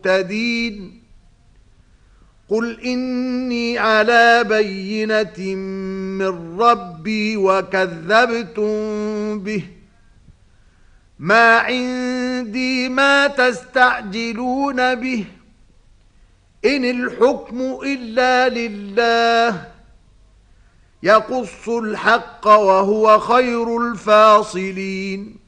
مهتدين قل إني على بينة من ربي وكذبتم به ما عندي ما تستعجلون به إن الحكم إلا لله يقص الحق وهو خير الفاصلين